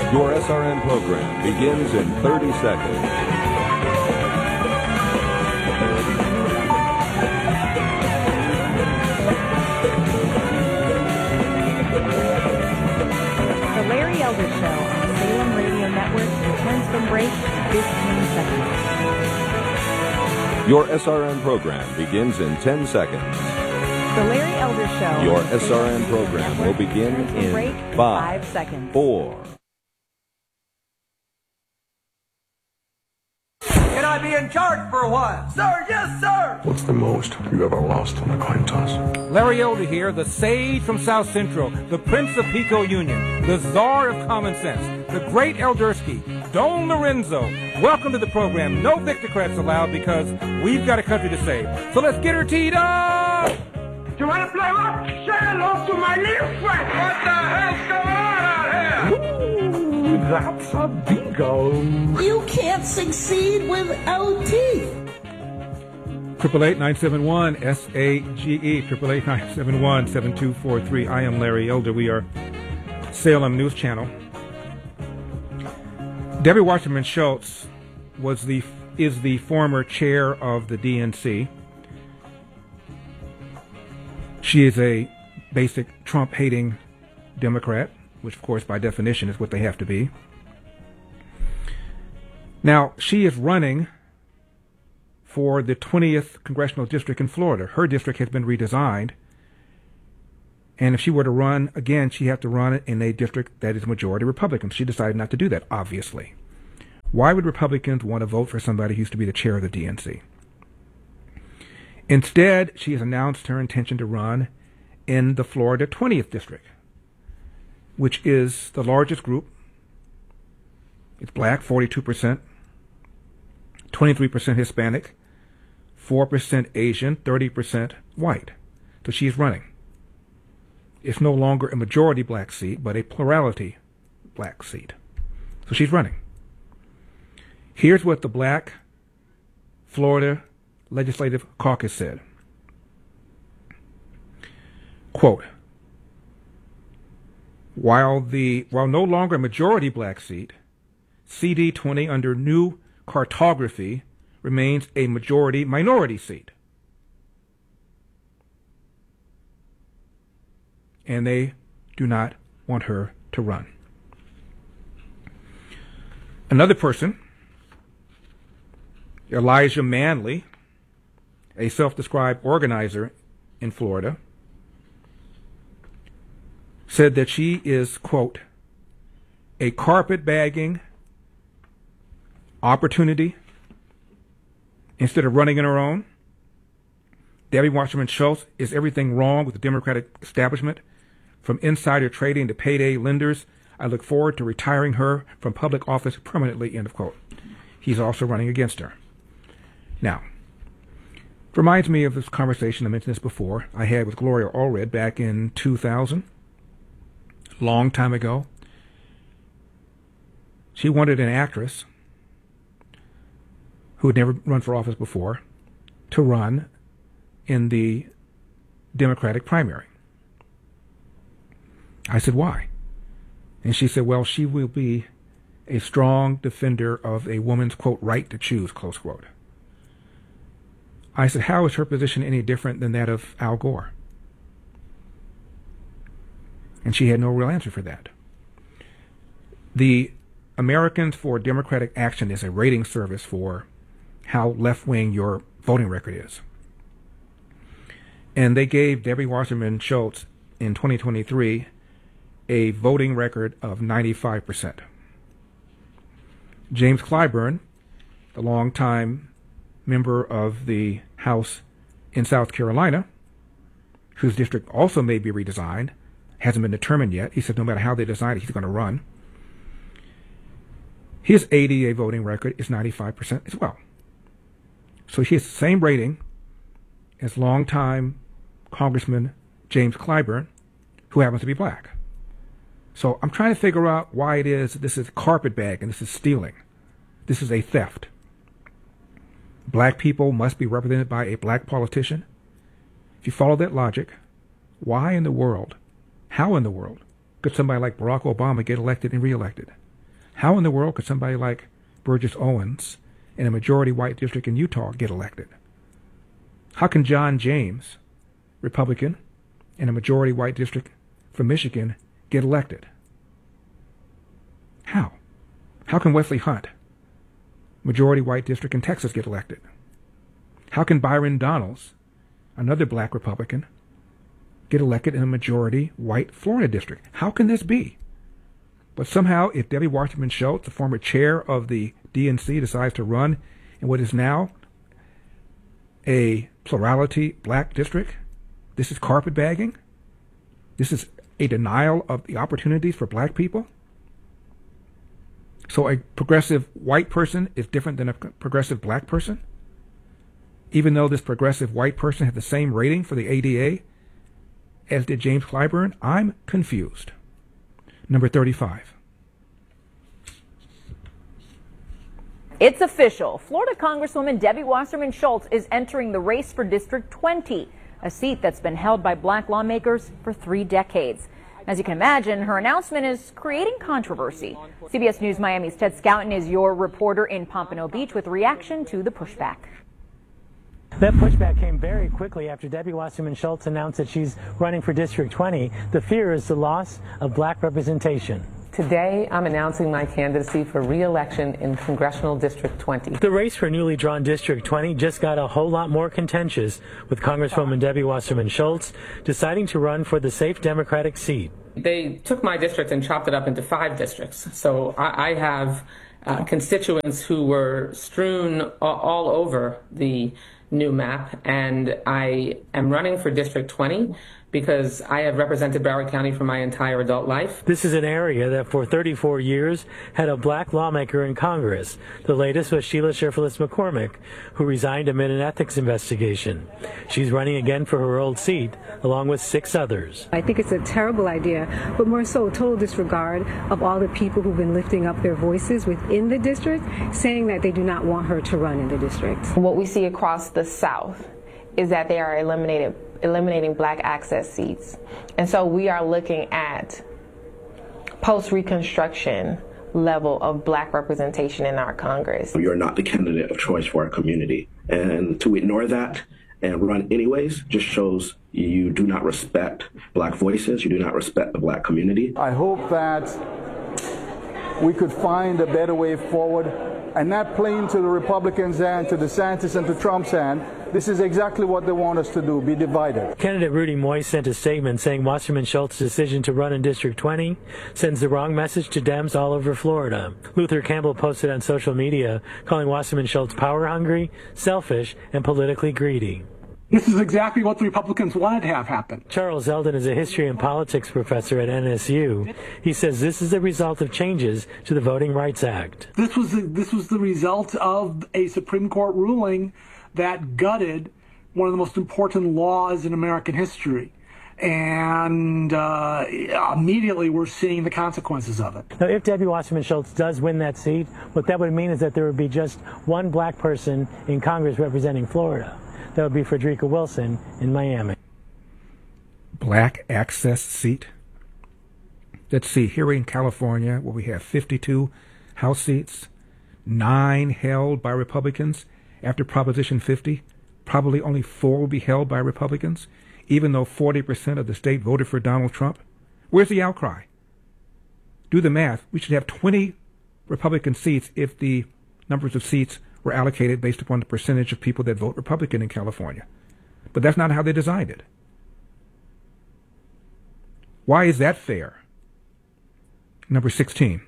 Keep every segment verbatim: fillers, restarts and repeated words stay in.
Your S R N program begins in thirty seconds. The Larry Elder Show on the Salem Radio Network returns from break in fifteen seconds. Your S R N program begins in ten seconds. The Larry Elder Show. Your S R N program will begin in five, five seconds. four. Can I be in charge for a while? Sir, yes, sir! What's the most you ever lost on a coin toss? Larry Elder here, the sage from South Central, the Prince of Pico Union, the Czar of Common Sense, the great Eldersky, Don Lorenzo. Welcome to the program. No Victocrats allowed because we've got a country to save. So let's get her teed up! You want to play what? Say hello to my little friend. What the hell's going on out here? Ooh, that's a bingo. You can't succeed without teeth. Triple eight nine seven one S A G E. Triple eight nine seven one seven two four three. I am Larry Elder. We are Salem News Channel. Debbie Wasserman Schultz was the is the former chair of the D N C. She is a basic Trump-hating Democrat, which, of course, by definition is what they have to be. Now, she is running for the twentieth Congressional District in Florida. Her district has been redesigned, and if she were to run again, she'd have to run in a district that is majority Republican. She decided not to do that, obviously. Why would Republicans want to vote for somebody who used to be the chair of the D N C? Instead, she has announced her intention to run in the Florida twentieth District, which is the largest group. It's black, forty-two percent, twenty-three percent Hispanic, four percent Asian, thirty percent white. So she's running. It's no longer a majority black seat, but a plurality black seat. So she's running. Here's what the Black Florida Legislative Caucus said. Quote, while the while no longer a majority black seat, C D twenty under new cartography remains a majority minority seat. And they do not want her to run. Another person, Elijah Manley, a self-described organizer in Florida, said that she is, quote, a carpetbagging opportunity instead of running in her own. Debbie Wasserman Schultz is everything wrong with the Democratic establishment, from insider trading to payday lenders. I look forward to retiring her from public office permanently, end of quote. He's also running against her. Now, reminds me of this conversation, I mentioned this before, I had with Gloria Allred back in two thousand, long time ago. She wanted an actress who had never run for office before to run in the Democratic primary. I said, why? And she said, well, she will be a strong defender of a woman's, quote, right to choose, close quote. I said, how is her position any different than that of Al Gore? And she had no real answer for that. The Americans for Democratic Action is a rating service for how left-wing your voting record is. And they gave Debbie Wasserman Schultz in twenty twenty-three a voting record of ninety-five percent. James Clyburn, the longtime member of the House in South Carolina, whose district also may be redesigned, hasn't been determined yet. He said no matter how they design it, he's going to run. His A D A voting record is ninety-five percent as well. So he has the same rating as longtime Congressman James Clyburn, who happens to be black. So I'm trying to figure out why it is this is carpetbagging, this is stealing. This is a theft. Black people must be represented by a black politician. If you follow that logic, why in the world, how in the world, could somebody like Barack Obama get elected and reelected? How in the world could somebody like Burgess Owens in a majority white district in Utah get elected? How can John James, Republican, in a majority white district from Michigan get elected? How? How can Wesley Hunt, majority white district in Texas, get elected? How can Byron Donalds, another black Republican, get elected in a majority white Florida district? How can this be? But somehow, if Debbie Wasserman Schultz, the former chair of the D N C, decides to run in what is now a plurality black district, this is carpetbagging? This is a denial of the opportunities for black people? So a progressive white person is different than a progressive black person? Even though this progressive white person had the same rating for the A D A as did James Clyburn? I'm confused. Number thirty-five. It's official. Florida Congresswoman Debbie Wasserman Schultz is entering the race for District twenty, a seat that's been held by black lawmakers for three decades. As you can imagine, her announcement is creating controversy. C B S News Miami's Ted Scouten is your reporter in Pompano Beach with reaction to the pushback. That pushback came very quickly after Debbie Wasserman Schultz announced that she's running for District twenty. The fear is the loss of black representation. Today, I'm announcing my candidacy for re-election in Congressional District twenty. The race for newly drawn District twenty just got a whole lot more contentious, with Congresswoman Debbie Wasserman Schultz deciding to run for the safe Democratic seat. They took my district and chopped it up into five districts. So I, I have uh, constituents who were strewn all over the new map, and I am running for District twenty because I have represented Broward County for my entire adult life. This is an area that for thirty-four years had a black lawmaker in Congress. The latest was Sheila Sherfilis McCormick, who resigned amid an ethics investigation. She's running again for her old seat, along with six others. I think it's a terrible idea, but more so a total disregard of all the people who've been lifting up their voices within the district, saying that they do not want her to run in the district. What we see across the South is that they are eliminated, eliminating black access seats. And so we are looking at post-Reconstruction level of black representation in our Congress. You're not the candidate of choice for our community. And to ignore that and run anyways just shows you do not respect black voices, you do not respect the black community. I hope that we could find a better way forward and not playing to the Republicans' hand, to DeSantis and to Trump's hand. This is exactly what they want us to do, be divided. Candidate Rudy Moy sent a statement saying Wasserman Schultz's decision to run in District twenty sends the wrong message to Dems all over Florida. Luther Campbell posted on social media calling Wasserman Schultz power-hungry, selfish, and politically greedy. This is exactly what the Republicans wanted to have happen. Charles Eldon is a history and politics professor at N S U. He says this is a result of changes to the Voting Rights Act. This was the, this was the result of a Supreme Court ruling that gutted one of the most important laws in American history. And uh, immediately we're seeing the consequences of it. Now, if Debbie Wasserman Schultz does win that seat, what that would mean is that there would be just one black person in Congress representing Florida. That would be Frederica Wilson in Miami. Black access seat? Let's see, here in California, where we have fifty-two House seats, nine held by Republicans. After Proposition fifty, probably only four will be held by Republicans, even though forty percent of the state voted for Donald Trump. Where's the outcry? Do the math. We should have twenty Republican seats if the numbers of seats were allocated based upon the percentage of people that vote Republican in California. But that's not how they designed it. Why is that fair? Number sixteen.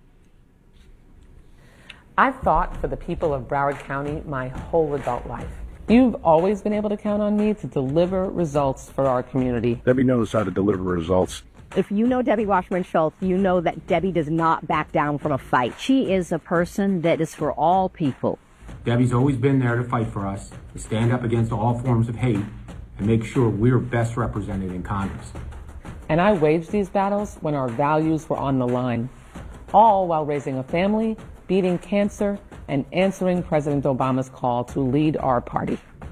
I've fought for the people of Broward County my whole adult life. You've always been able to count on me to deliver results for our community. Debbie knows how to deliver results. If you know Debbie Wasserman Schultz, you know that Debbie does not back down from a fight. She is a person that is for all people. Debbie's always been there to fight for us, to stand up against all forms of hate, and make sure we're best represented in Congress. And I waged these battles when our values were on the line, all while raising a family, beating cancer, and answering President Obama's call to lead our party.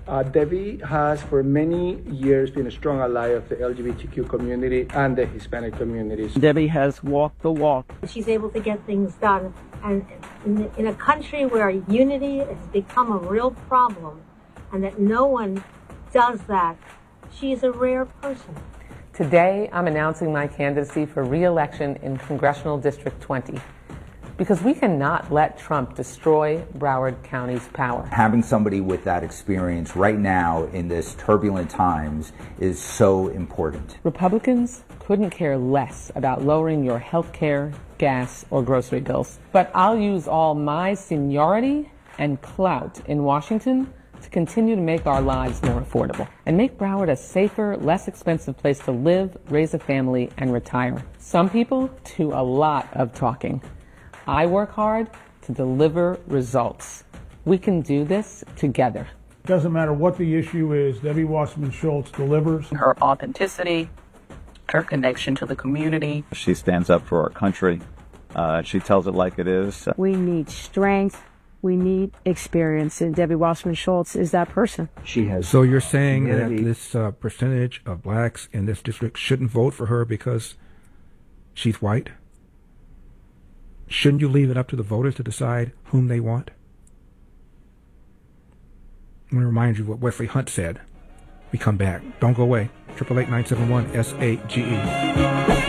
Uh, Debbie has for many years been a strong ally of the L G B T Q community and the Hispanic communities. Debbie has walked the walk. She's able to get things done. And in, in a country where unity has become a real problem and that no one does that, she's a rare person. Today, I'm announcing my candidacy for re-election in Congressional District twenty. Because we cannot let Trump destroy Broward County's power. Having somebody with that experience right now in this turbulent times is so important. Republicans couldn't care less about lowering your health care, gas, or grocery bills. But I'll use all my seniority and clout in Washington to continue to make our lives more affordable and make Broward a safer, less expensive place to live, raise a family, and retire. Some people do a lot of talking. I work hard to deliver results. We can do this together. Doesn't matter what the issue is, Debbie Wasserman Schultz delivers. Her authenticity, her connection to the community. She stands up for our country. Uh, she tells it like it is. We need strength. We need experience, and Debbie Wasserman Schultz is that person. She has. So you're saying community. that this uh, percentage of blacks in this district shouldn't vote for her because she's white? Shouldn't you leave it up to the voters to decide whom they want? I'm going to remind you what Wesley Hunt said. We come back. Don't go away. triple eight nine seven one S A G E.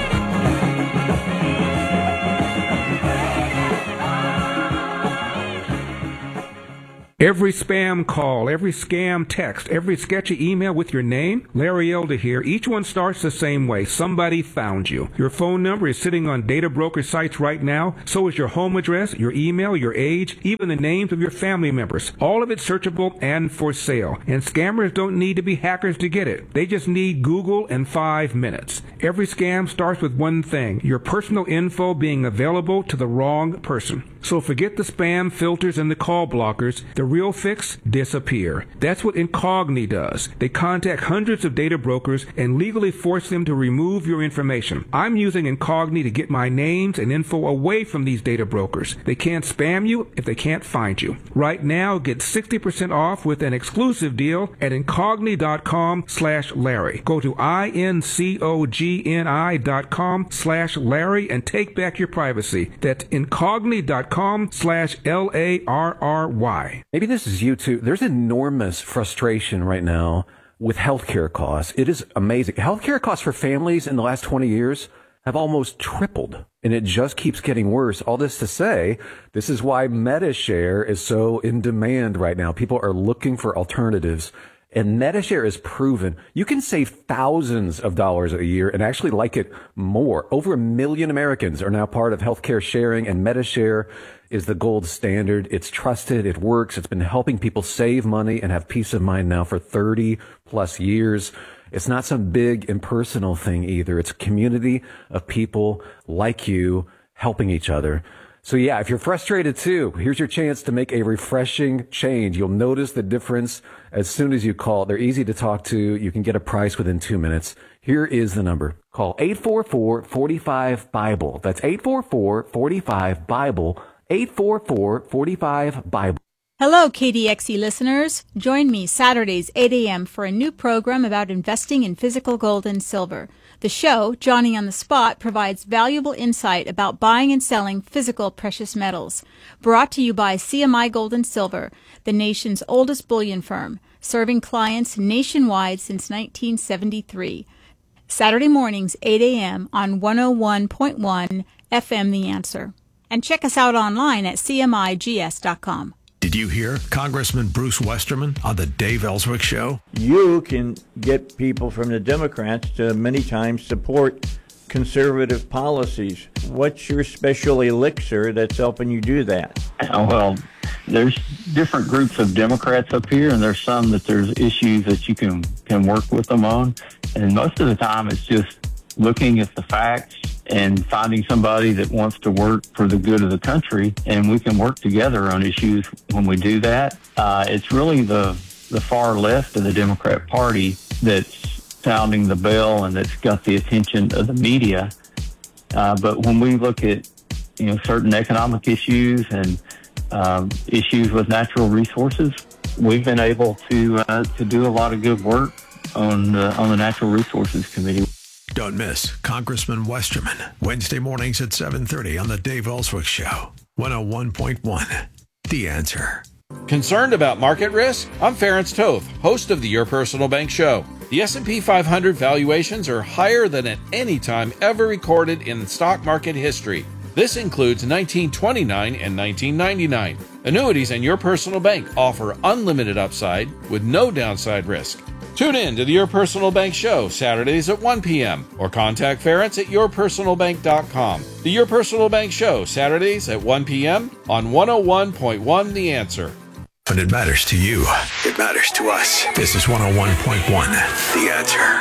Every spam call, every scam text, every sketchy email with your name, Larry Elder here, each one starts the same way. Somebody found you. Your phone number is sitting on data broker sites right now. So is your home address, your email, your age, even the names of your family members. All of it searchable and for sale. And scammers don't need to be hackers to get it. They just need Google and five minutes. Every scam starts with one thing, your personal info being available to the wrong person. So forget the spam filters and the call blockers. The real fix? Disappear. That's what Incogni does. They contact hundreds of data brokers and legally force them to remove your information. I'm using Incogni to get my names and info away from these data brokers. They can't spam you if they can't find you. Right now, get sixty percent off with an exclusive deal at Incogni.com slash Larry. Go to I-N-C-O-G-N-I dot com slash Larry and take back your privacy. That's Incogni.com slash L A R R Y. Maybe this is you too. There's enormous frustration right now with healthcare costs. It is amazing. Healthcare costs for families in the last twenty years have almost tripled, and it just keeps getting worse. All this to say, this is why MediShare is so in demand right now. People are looking for alternatives, and MediShare is proven you can save thousands of dollars a year and actually like it more. Over a million Americans are now part of healthcare sharing, and MediShare is the gold standard. It's trusted. It works. It's been helping people save money and have peace of mind now for thirty plus years. It's not some big impersonal thing either. It's a community of people like you helping each other. So yeah, if you're frustrated too, here's your chance to make a refreshing change. You'll notice the difference as soon as you call. They're easy to talk to. You can get a price within two minutes. Here is the number. Call eight four four, four five, BIBLE. That's eight four four, four five, BIBLE. eight four four, four five, BIBLE. Hello, K D X E listeners. Join me Saturdays, eight a.m. for a new program about investing in physical gold and silver. The show, Johnny on the Spot, provides valuable insight about buying and selling physical precious metals. Brought to you by C M I Gold and Silver, the nation's oldest bullion firm, serving clients nationwide since nineteen seventy-three. Saturday mornings, eight a.m. on one oh one point one F M The Answer. And check us out online at C M I G S dot com. Did you hear Congressman Bruce Westerman on the Dave Ellswick Show? You can get people from the Democrats to many times support conservative policies. What's your special elixir that's helping you do that? Oh, well, there's different groups of Democrats up here, and there's some that there's issues that you can, can work with them on. And most of the time it's just looking at the facts and finding somebody that wants to work for the good of the country, and we can work together on issues when we do that. Uh, it's really the, the far left of the Democrat Party that's sounding the bell and that's got the attention of the media. Uh, but when we look at, you know, certain economic issues and um, issues with natural resources, we've been able to uh, to do a lot of good work on uh, on the Natural Resources Committee. Don't miss Congressman Westerman, Wednesday mornings at seven thirty on the Dave Ellswick Show, one oh one point one, The Answer. Concerned about market risk? I'm Ference Toth, host of the Your Personal Bank Show. The S and P five hundred valuations are higher than at any time ever recorded in stock market history. This includes nineteen twenty-nine and nineteen ninety-nine. Annuities and Your Personal Bank offer unlimited upside with no downside risk. Tune in to the Your Personal Bank Show Saturdays at one p.m. or contact Ference at your personal bank dot com. The Your Personal Bank Show Saturdays at one p.m. on one oh one point one The Answer. When it matters to you, it matters to us. This is one oh one point one The Answer.